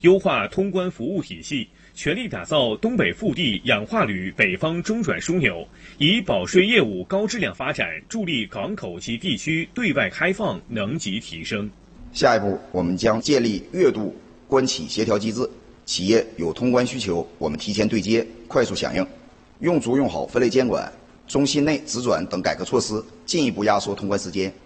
优化通关服务体系，全力打造东北腹地氧化铝北方中转枢纽，以保税业务高质量发展，助力港口及地区对外开放能级提升。 下一步，我们将建立月度关企协调机制，企业有通关需求，我们提前对接，快速响应，用足用好分类监管、中心内直转等改革措施，进一步压缩通关时间。